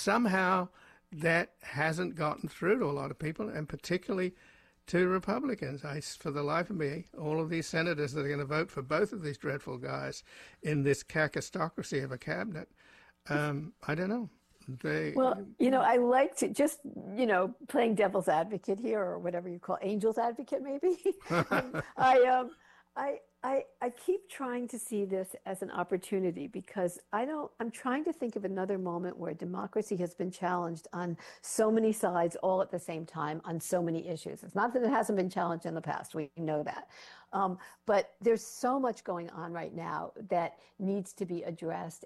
somehow that hasn't gotten through to a lot of people, and particularly to Republicans. For the life of me, all of these senators that are going to vote for both of these dreadful guys in this kakistocracy of a cabinet, I don't know. Well, I like to just, playing devil's advocate here or whatever you call angel's advocate, maybe. I keep trying to see this as an opportunity because I'm trying to think of another moment where democracy has been challenged on so many sides all at the same time on so many issues. It's not that it hasn't been challenged in the past. We know that. But there's so much going on right now that needs to be addressed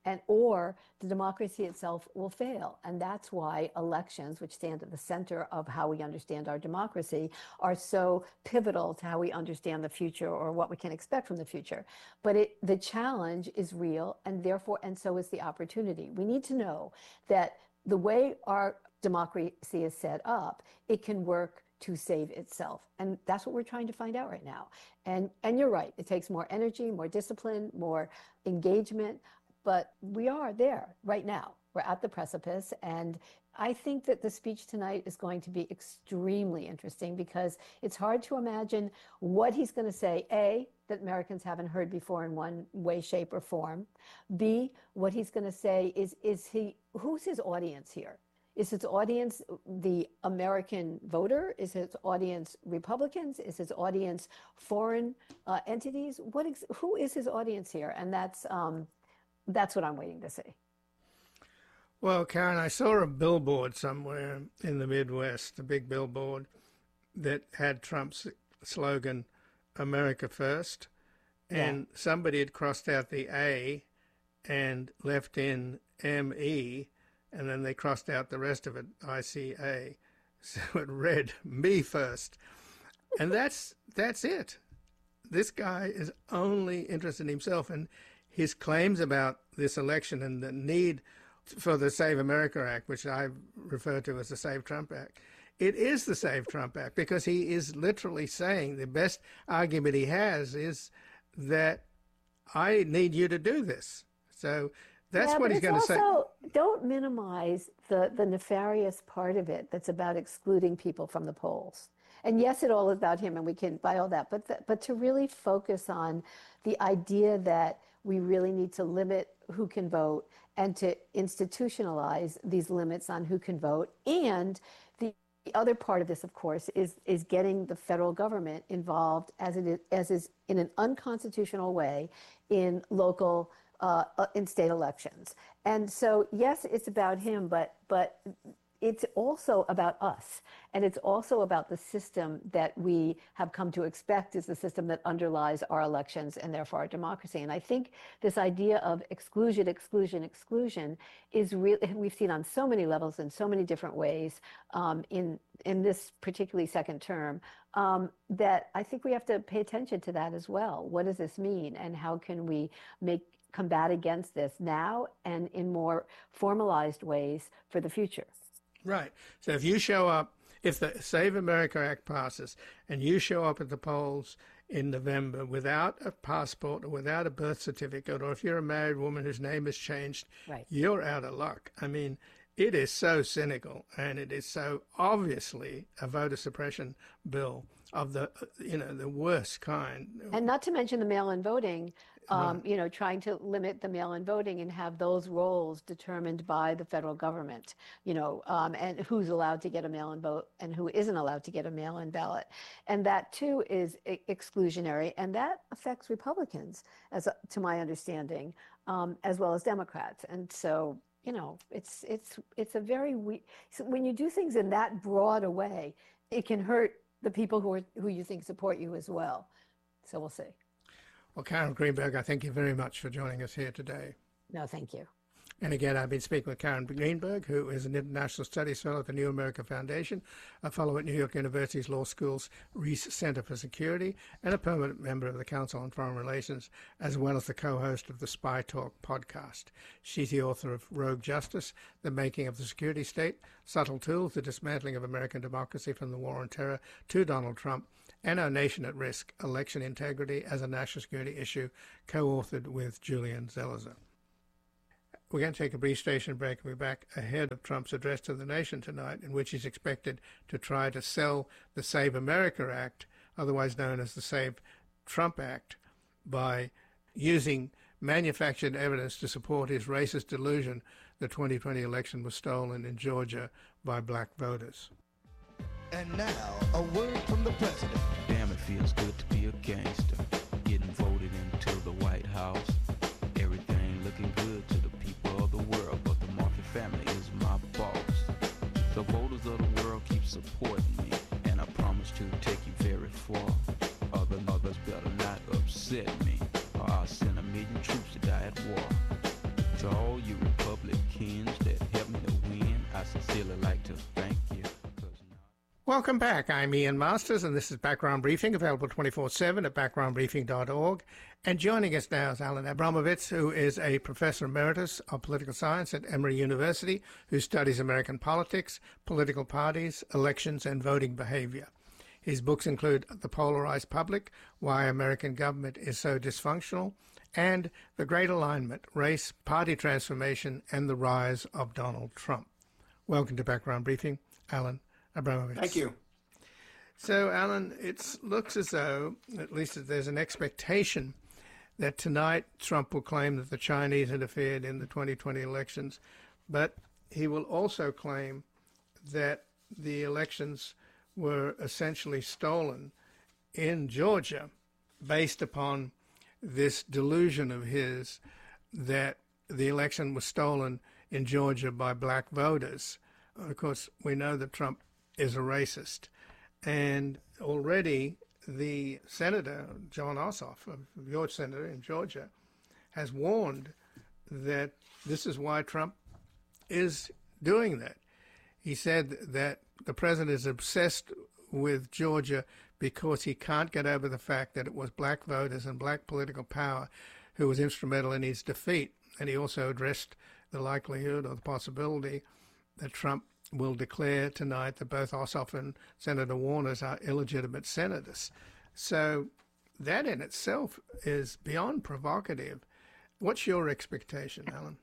or the democracy itself will fail. And that's why elections, which stand at the center of how we understand our democracy, are so pivotal to how we understand the future or what we can expect from the future. But the challenge is real, and so is the opportunity. We need to know that the way our democracy is set up, it can work to save itself. And that's what we're trying to find out right now. And you're right, it takes more energy, more discipline, more engagement, but we are there right now. We're at the precipice, and I think that the speech tonight is going to be extremely interesting because it's hard to imagine what he's going to say, A, that Americans haven't heard before in one way, shape, or form. B, what he's going to say who's his audience here? Is his audience the American voter? Is his audience Republicans? Is his audience foreign entities? Who is his audience here? And that's what I'm waiting to see. Well, Karen, I saw a billboard somewhere in the Midwest, a big billboard that had Trump's slogan, America First, and somebody had crossed out the A and left in M-E, and then they crossed out the rest of it, I-C-A. So it read, me first. And that's it. This guy is only interested in himself, and his claims about this election and the need for the Save America Act, which I refer to as the Save Trump Act. It is the Save Trump Act because he is literally saying the best argument he has is that I need you to do this. So that's what he's going to say. Don't minimize the nefarious part of it that's about excluding people from the polls. And yes, it all is about him, and we can buy all that. But to really focus on the idea that we really need to limit who can vote and to institutionalize these limits on who can vote. And the other part of this, of course, is getting the federal government involved as is in an unconstitutional way in local in state elections. And so, yes, it's about him, but it's also about us. And it's also about the system that we have come to expect is the system that underlies our elections and therefore our democracy. And I think this idea of exclusion is real. We've seen on so many levels in so many different ways in this particularly second term that I think we have to pay attention to that as well. What does this mean? And how can we combat against this now and in more formalized ways for the future? Right. So if you show up, if the Save America Act passes and you show up at the polls in November without a passport or without a birth certificate, or if you're a married woman whose name has changed, right, you're out of luck. I mean, it is so cynical, and it is so obviously a voter suppression bill of the worst kind. And not to mention the mail-in voting, trying to limit the mail-in voting and have those roles determined by the federal government, and who's allowed to get a mail-in vote and who isn't allowed to get a mail-in ballot. And that too is exclusionary, and that affects Republicans, to my understanding, as well as Democrats. And so, it's a very so when you do things in that broad a way, it can hurt the people who you think support you as well. So we'll see. Well, Karen Greenberg, I thank you very much for joining us here today. No, thank you. And again, I've been speaking with Karen Greenberg, who is an International Studies Fellow at the New America Foundation, a Fellow at New York University's Law School's Reese Center for Security, and a permanent member of the Council on Foreign Relations, as well as the co-host of the Spy Talk podcast. She's the author of Rogue Justice, The Making of the Security State, Subtle Tools, The Dismantling of American Democracy from the War on Terror to Donald Trump, and Our Nation at Risk, Election Integrity as a National Security Issue, co-authored with Julian Zelizer. We're going to take a brief station break and be back ahead of Trump's address to the nation tonight, in which he's expected to try to sell the Save America Act, otherwise known as the Save Trump Act, by using manufactured evidence to support his racist delusion the 2020 election was stolen in Georgia by black voters. And now, a word from the president. Damn, it feels good to be a gangster. Getting voted into the White House. Everything looking good to the people of the world, but the Martha family is my boss. The voters of the world keep supporting me, and I promise to take you very far. Others better not upset me, or I'll send 1,000,000 troops to die at war. To all you Republicans that helped me to win, I sincerely like to thank you. Welcome back. I'm Ian Masters, and this is Background Briefing, available 24/7 at backgroundbriefing.org. And joining us now is Alan Abramovitz, who is a professor emeritus of political science at Emory University, who studies American politics, political parties, elections, and voting behavior. His books include The Polarized Public, Why American Government is So Dysfunctional, and The Great Alignment, Race, Party Transformation, and the Rise of Donald Trump. Welcome to Background Briefing, Alan Abramovitz. Thank you. So, Alan, it looks as though, at least there's an expectation that tonight Trump will claim that the Chinese interfered in the 2020 elections, but he will also claim that the elections were essentially stolen in Georgia based upon this delusion of his that the election was stolen in Georgia by black voters. Of course, we know that Trump is a racist. And already the senator, Jon Ossoff, of your senator in Georgia, has warned that this is why Trump is doing that. He said that the president is obsessed with Georgia because he can't get over the fact that it was black voters and black political power who was instrumental in his defeat. And he also addressed the likelihood or the possibility that Trump will declare tonight that both Ossoff and Senator Warner are illegitimate senators. So that in itself is beyond provocative. What's your expectation, Alan?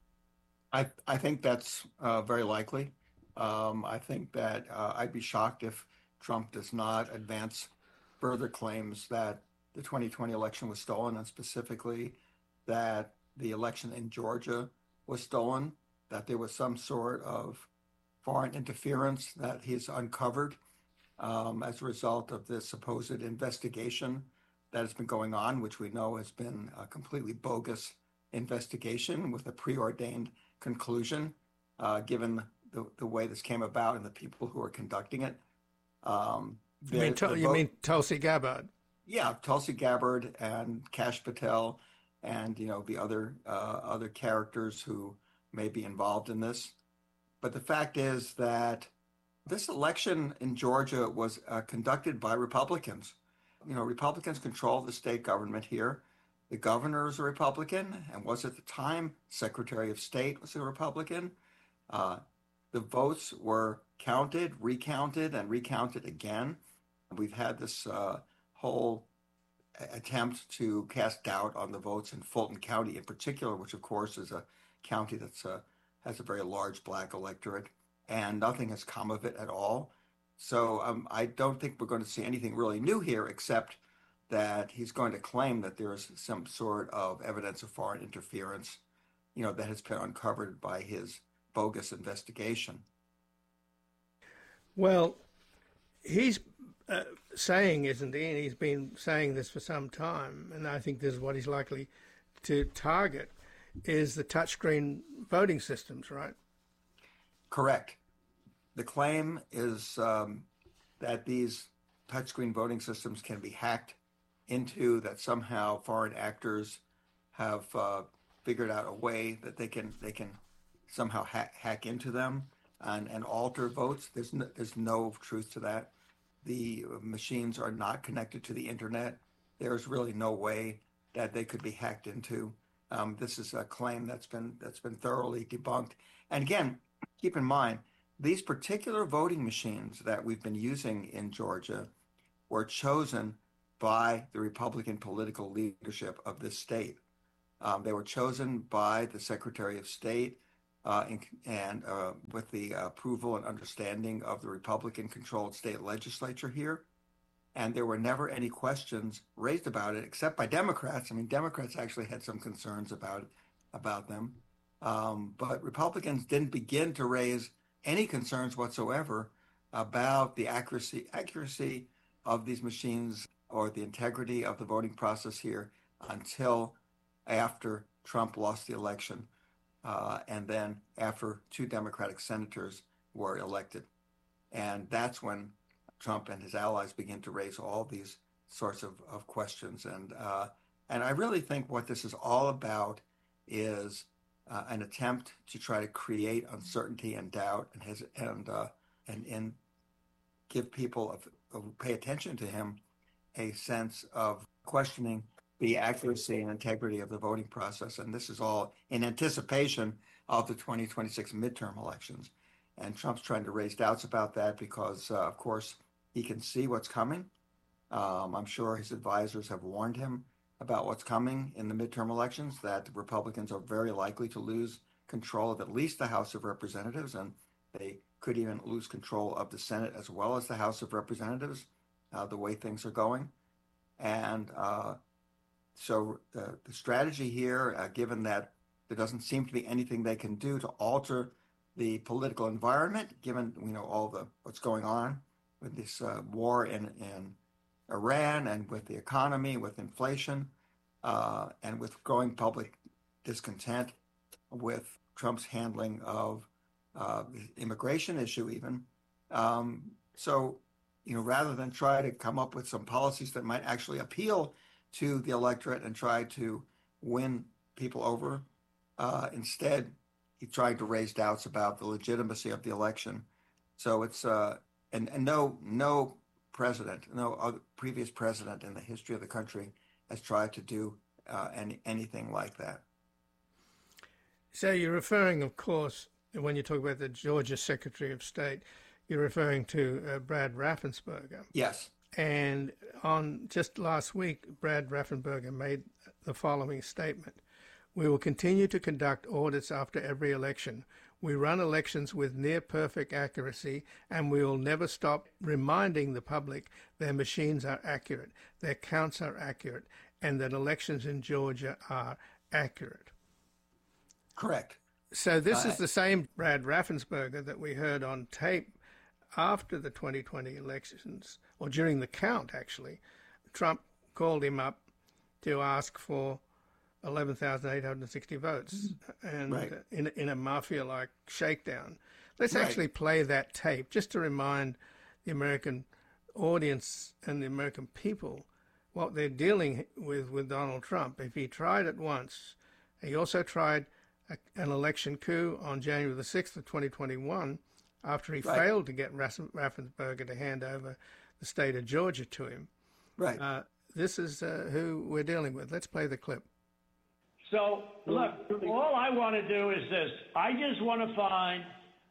I think that's very likely. I think that I'd be shocked if Trump does not advance further claims that the 2020 election was stolen, and specifically that the election in Georgia was stolen, that there was some sort of foreign interference that he's uncovered as a result of this supposed investigation that has been going on, which we know has been a completely bogus investigation with a preordained conclusion, given the way this came about and the people who are conducting it. You mean Tulsi Gabbard? Yeah, Tulsi Gabbard and Kash Patel, and the other characters who may be involved in this. But the fact is that this election in Georgia was conducted by Republicans. Republicans control the state government here. The governor is a Republican and was at the time Secretary of State was a Republican. The votes were counted, recounted, and recounted again. We've had this whole attempt to cast doubt on the votes in Fulton County in particular, which of course is a county that's has a very large black electorate, and nothing has come of it at all. So I don't think we're going to see anything really new here, except that he's going to claim that there is some sort of evidence of foreign interference, that has been uncovered by his bogus investigation. Well, he's saying, isn't he, and he's been saying this for some time, and I think this is what he's likely to target, is the touchscreen voting systems, right? Correct. The claim is that these touchscreen voting systems can be hacked into, that somehow foreign actors have figured out a way that they can somehow hack into them and alter votes. There's no truth to that. The machines are not connected to the internet. There's really no way that they could be hacked into. This is a claim that's been thoroughly debunked. And again, keep in mind, these particular voting machines that we've been using in Georgia were chosen by the Republican political leadership of this state. They were chosen by the Secretary of State and with the approval and understanding of the Republican-controlled state legislature here. And there were never any questions raised about it, except by Democrats. I mean, Democrats actually had some concerns about them, but Republicans didn't begin to raise any concerns whatsoever about the accuracy of these machines or the integrity of the voting process here until after Trump lost the election, and then after 2 Democratic senators were elected. And that's when Trump and his allies begin to raise all these sorts of questions. And I really think what this is all about is an attempt to try to create uncertainty and doubt and give people who pay attention to him a sense of questioning the accuracy and integrity of the voting process. And this is all in anticipation of the 2026 midterm elections. And Trump's trying to raise doubts about that because, of course, he can see what's coming. I'm sure his advisors have warned him about what's coming in the midterm elections, that the Republicans are very likely to lose control of at least the House of Representatives, and they could even lose control of the Senate as well as the House of Representatives, the way things are going. And so the strategy here, given that there doesn't seem to be anything they can do to alter the political environment, given what's going on with this war in Iran and with the economy, with inflation, and with growing public discontent with Trump's handling of the immigration issue even. So, rather than try to come up with some policies that might actually appeal to the electorate and try to win people over, instead, he tried to raise doubts about the legitimacy of the election. So it's and no president, no other previous president in the history of the country has tried to do anything like that. So you're referring, of course, when you talk about the Georgia Secretary of State, you're referring to Brad Raffensperger. Yes. And on just last week, Brad Raffensperger made the following statement: "We will continue to conduct audits after every election. We run elections with near perfect accuracy, and we will never stop reminding the public their machines are accurate, their counts are accurate, and that elections in Georgia are accurate." Correct. So this is the same Brad Raffensperger that we heard on tape after the 2020 elections, or during the count, actually. Trump called him up to ask for 11,860 votes, and right. in a mafia-like shakedown. Let's actually play that tape just to remind the American audience and the American people what they're dealing with Donald Trump. If he tried it once, he also tried an election coup on January the 6th of 2021 after he failed to get Raffensperger to hand over the state of Georgia to him. Right. This is who we're dealing with. Let's play the clip. So, look, all I want to do is this. I just want to find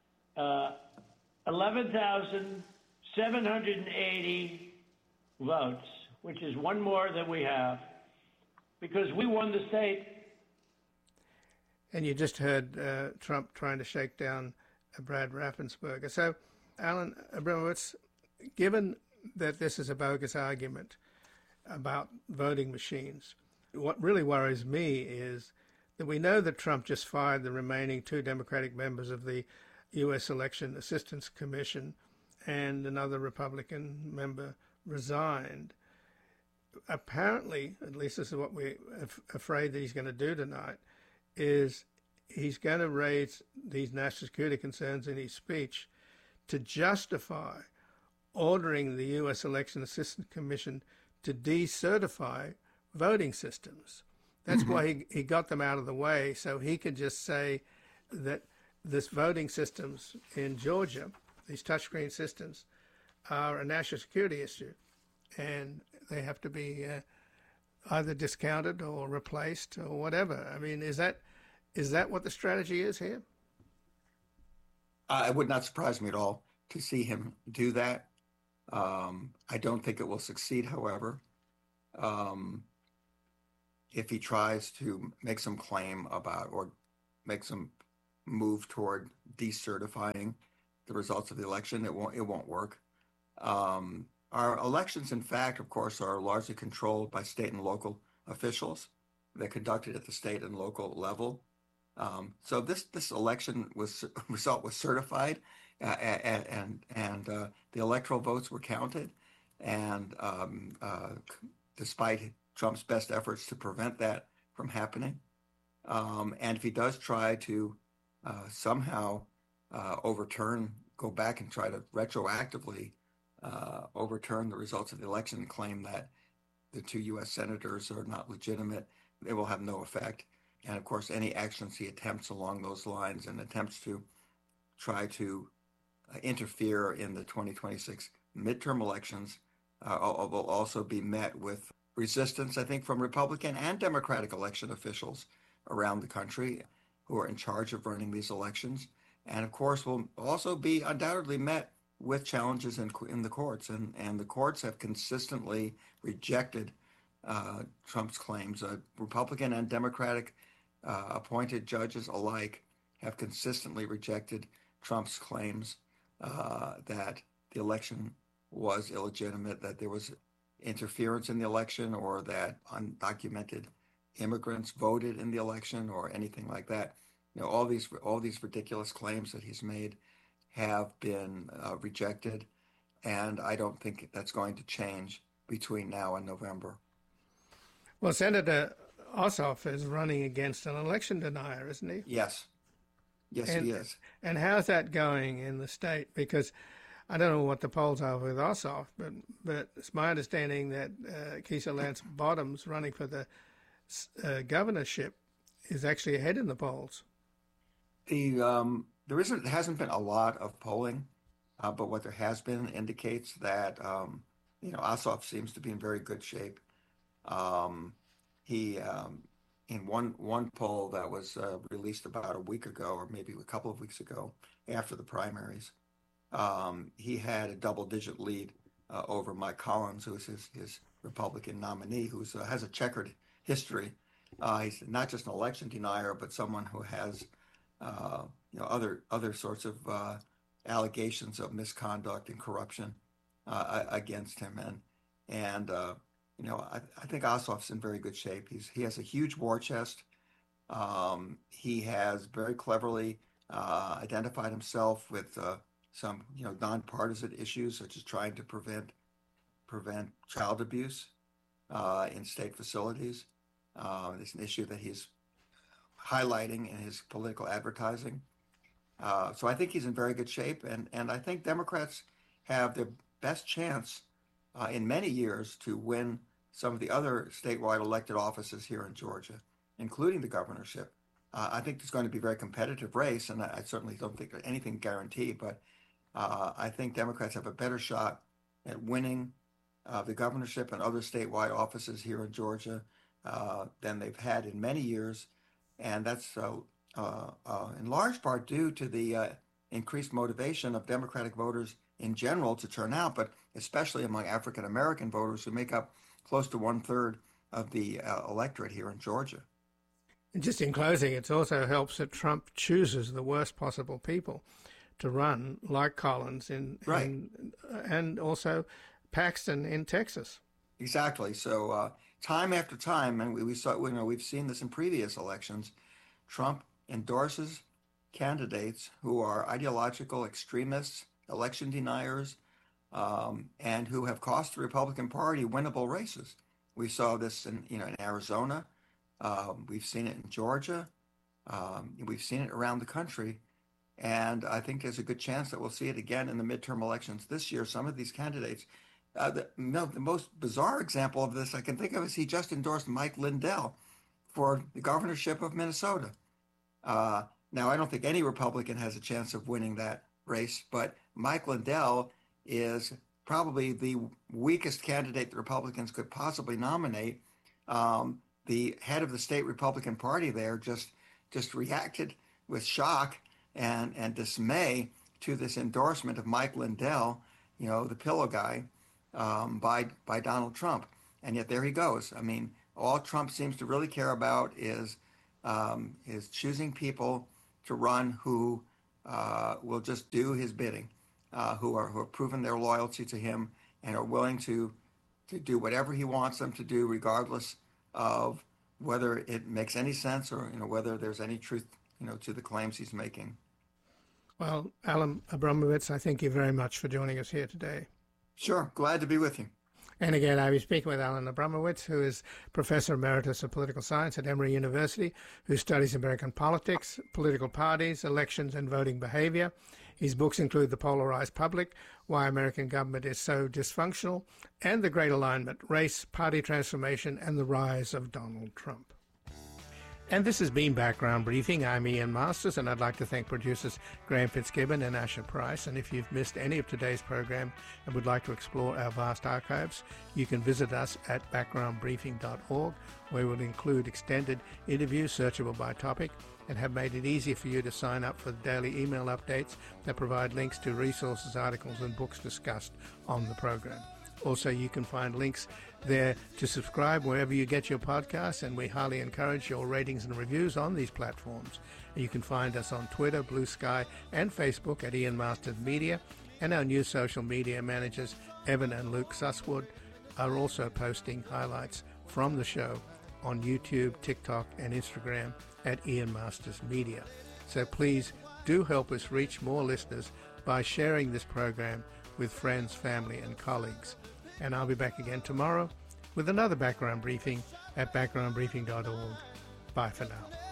11,780 votes, which is one more than we have, because we won the state. And you just heard Trump trying to shake down Brad Raffensperger. So, Alan Abramowitz, given that this is a bogus argument about voting machines, what really worries me is that we know that Trump just fired the remaining 2 Democratic members of the U.S. Election Assistance Commission, and another Republican member resigned. Apparently, at least this is what we're afraid that he's going to do tonight, is he's going to raise these national security concerns in his speech to justify ordering the U.S. Election Assistance Commission to decertify voting systems. That's why he got them out of the way, so he could just say that this voting systems in Georgia, these touchscreen systems, are a national security issue, and they have to be either discounted or replaced or whatever. I mean, is that what the strategy is here? It would not surprise me at all to see him do that. I don't think it will succeed, however. if he tries to make some claim about or make some move toward decertifying the results of the election, it won't work. Our elections, in fact, of course, are largely controlled by state and local officials. They're conducted at the state and local level. So this election result was certified, and the electoral votes were counted, and despite Trump's best efforts to prevent that from happening, and if he does try to somehow go back and try to retroactively overturn the results of the election and claim that the two U.S. senators are not legitimate, it will have no effect. And of course, any actions he attempts along those lines and attempts to try to interfere in the 2026 midterm elections will also be met with resistance, I think, from Republican and Democratic election officials around the country who are in charge of running these elections. And of course, will also be undoubtedly met with challenges in the courts. And the courts have consistently rejected Trump's claims. Republican and Democratic appointed judges alike have consistently rejected Trump's claims that the election was illegitimate, that there was interference in the election, or that undocumented immigrants voted in the election, or anything like that. All these ridiculous claims that he's made have been rejected, and I don't think that's going to change between now and November. Well, Senator Ossoff is running against an election denier, isn't he? Yes. Yes, he is. And how's that going in the state? Because I don't know what the polls are with Ossoff, but it's my understanding that Keisha Lance Bottoms, running for the governorship, is actually ahead in the polls. There hasn't been a lot of polling, but what there has been indicates that Ossoff seems to be in very good shape. He in one poll that was released about a week ago, or maybe a couple of weeks ago, after the primaries, he had a double-digit lead over Mike Collins, who is his Republican nominee, who has a checkered history. He's not just an election denier, but someone who has other sorts of allegations of misconduct and corruption against him, and I think Ossoff's in very good shape. He has a huge war chest. He has very cleverly identified himself with some nonpartisan issues, such as trying to prevent child abuse in state facilities. It's an issue that he's highlighting in his political advertising. So I think he's in very good shape, and I think Democrats have their best chance in many years to win some of the other statewide elected offices here in Georgia, including the governorship. I think it's going to be a very competitive race, and I certainly don't think anything guaranteed, but I think Democrats have a better shot at winning the governorship and other statewide offices here in Georgia than they've had in many years. And that's in large part due to the increased motivation of Democratic voters in general to turn out, but especially among African American voters, who make up close to 1/3 of the electorate here in Georgia. And just in closing, it also helps that Trump chooses the worst possible people to run, like Collins and also Paxton in Texas. Exactly. So time after time, and we've seen this in previous elections, Trump endorses candidates who are ideological extremists, election deniers, and who have cost the Republican Party winnable races. We saw this in Arizona. We've seen it in Georgia. We've seen it around the country. And I think there's a good chance that we'll see it again in the midterm elections this year. Some of these candidates, the most bizarre example of this I can think of is he just endorsed Mike Lindell for the governorship of Minnesota. Now, I don't think any Republican has a chance of winning that race, but Mike Lindell is probably the weakest candidate the Republicans could possibly nominate. The head of the state Republican Party there just reacted with shock and dismay to this endorsement of Mike Lindell, the pillow guy, by Donald Trump. And yet there he goes. I mean, All Trump seems to really care about is choosing people to run who will just do his bidding, who are proven their loyalty to him and are willing to do whatever he wants them to do, regardless of whether it makes any sense or whether there's any truth to the claims he's making. Well, Alan Abramowitz, I thank you very much for joining us here today. Sure, glad to be with you. And again, I'll be speaking with Alan Abramowitz, who is Professor Emeritus of Political Science at Emory University, who studies American politics, political parties, elections, and voting behavior. His books include The Polarized Public, Why American Government is So Dysfunctional, and The Great Alignment, Race, Party Transformation, and the Rise of Donald Trump. And this has been Background Briefing. I'm Ian Masters, and I'd like to thank producers Graham Fitzgibbon and Asher Price. And if you've missed any of today's program and would like to explore our vast archives, you can visit us at backgroundbriefing.org, where we'll include extended interviews searchable by topic and have made it easy for you to sign up for the daily email updates that provide links to resources, articles, and books discussed on the program. Also, you can find links there to subscribe wherever you get your podcasts, and we highly encourage your ratings and reviews on these platforms. And you can find us on Twitter, Blue Sky, and Facebook at Ian Masters Media, and our new social media managers, Evan and Luke Susswood, are also posting highlights from the show on YouTube, TikTok, and Instagram at Ian Masters Media. So please do help us reach more listeners by sharing this program with friends, family, and colleagues. And I'll be back again tomorrow with another background briefing at backgroundbriefing.org. Bye for now.